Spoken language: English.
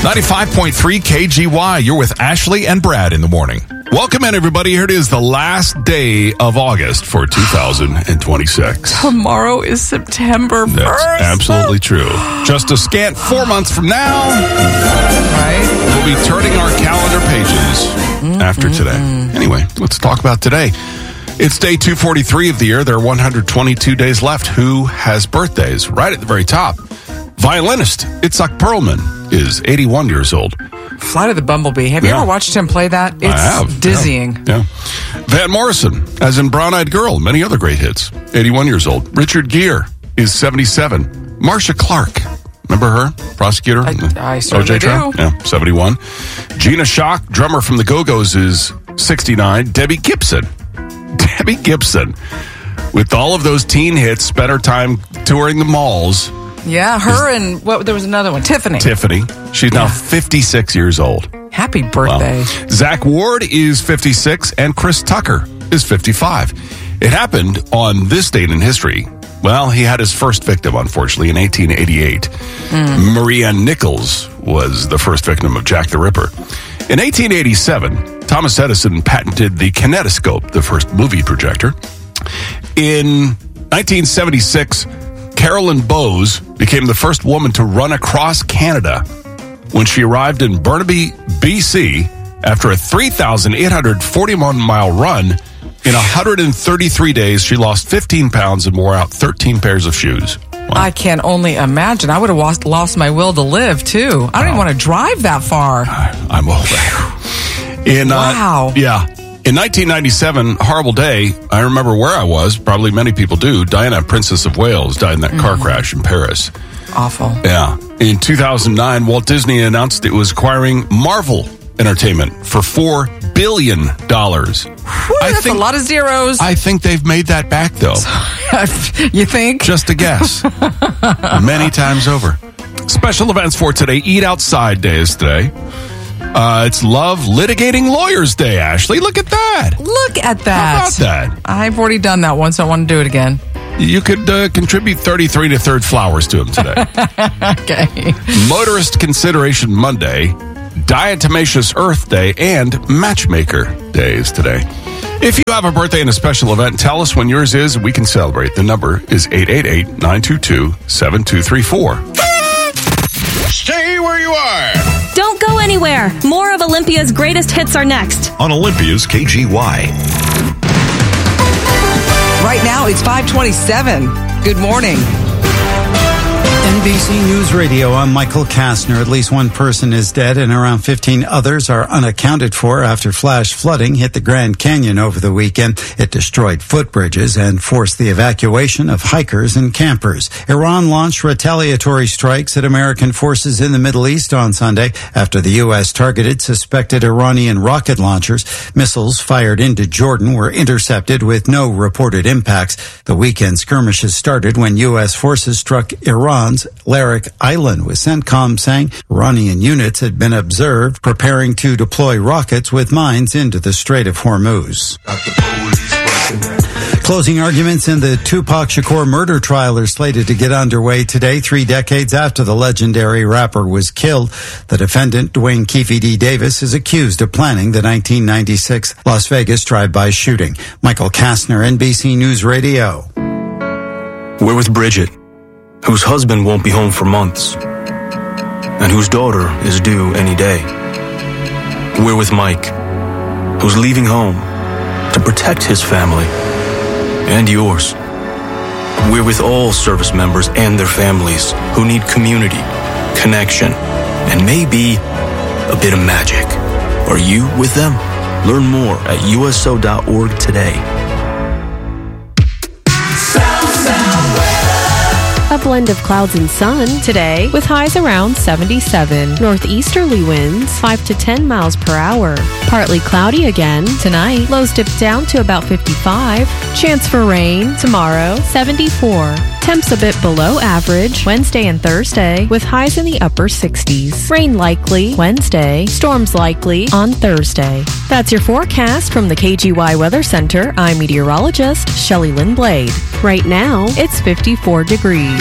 95.3 KGY. You're with Ashley and Brad in the morning. Welcome in, everybody. Here it is, the last day of August for 2026. Tomorrow is September 1st. That's absolutely true. Just a scant 4 months from now, we'll be turning our calendar pages after today. Anyway, let's talk about today. It's day 243 of the year. There are 122 days left. Who has birthdays? Right at the very top. Violinist Itzhak Perlman is 81 years old. Flight of the Bumblebee. Have you ever watched him play that? It's I have. dizzying. Yeah. Van Morrison, as in Brown Eyed Girl, many other great hits. 81 years old. Richard Gere is 77. Marcia Clark, remember her? Prosecutor? I certainly do. Yeah, 71. Gina Schock, drummer from the Go-Go's, is 69. Debbie Gibson, with all of those teen hits, spent her time touring the malls. Yeah, her and there was another one, Tiffany. She's now 56 years old. Happy birthday. Wow. Zach Ward is 56 and Chris Tucker is 55. It happened on this date in history. Well, he had his first victim, unfortunately, in 1888. Marie Ann Nichols was the first victim of Jack the Ripper. In 1887, Thomas Edison patented the kinetoscope, the first movie projector. In 1976, Carolyn Bowes became the first woman to run across Canada when she arrived in Burnaby, BC, after a 3,841-mile run. In 133 days, she lost 15 pounds and wore out 13 pairs of shoes. Wow. I can only imagine. I would have lost my will to live, too. I don't even want to drive that far. I'm over. Wow. In 1997, horrible day. I remember where I was. Probably many people do. Diana, Princess of Wales, died in that car crash in Paris. Awful. Yeah. In 2009, Walt Disney announced it was acquiring Marvel Entertainment for $4 billion. That's a lot of zeros. I think they've made that back, though. You think? Just a guess. Many times over. Special events for today. Eat Outside Day is today. It's Love Litigating Lawyers Day, Ashley. Look at that. Look at that. How about that? I've already done that once. I want to do it again. You could contribute 33 to third flowers to him today. Okay. Motorist Consideration Monday, Diatomaceous Earth Day, and Matchmaker Days today. If you have a birthday and a special event, tell us when yours is, and we can celebrate. The number is 888-922-7234. Stay where you are. Don't go anywhere. More of Olympia's greatest hits are next. On Olympia's KGY. Right now, it's 5:27. Good morning. NBC News Radio, I'm Michael Kastner. At least one person is dead and around 15 others are unaccounted for after flash flooding hit the Grand Canyon over the weekend. It destroyed footbridges and forced the evacuation of hikers and campers. Iran launched retaliatory strikes at American forces in the Middle East on Sunday after the U.S. targeted suspected Iranian rocket launchers. Missiles fired into Jordan were intercepted with no reported impacts. The weekend skirmishes started when U.S. forces struck Iran's Larak Island, with CENTCOM saying Iranian units had been observed preparing to deploy rockets with mines into the Strait of Hormuz. Closing arguments in the Tupac Shakur murder trial are slated to get underway today, 3 decades after the legendary rapper was killed. The defendant, Dwayne Keefe D. Davis, is accused of planning the 1996 Las Vegas drive-by shooting. Michael Kastner, NBC News Radio. We're with Bridget, whose husband won't be home for months, and whose daughter is due any day. We're with Mike, who's leaving home to protect his family and yours. We're with all service members and their families who need community, connection, and maybe a bit of magic. Are you with them? Learn more at USO.org today. A blend of clouds and sun today with highs around 77. Northeasterly winds 5 to 10 miles per hour. Partly cloudy again tonight. Lows dip down to about 55. Chance for rain tomorrow 74. Temps a bit below average Wednesday and Thursday with highs in the upper 60s. Rain likely Wednesday. Storms likely on Thursday. That's your forecast from the KGY Weather Center. I'm meteorologist Shelley Lynn Blade. Right now, it's 54 degrees.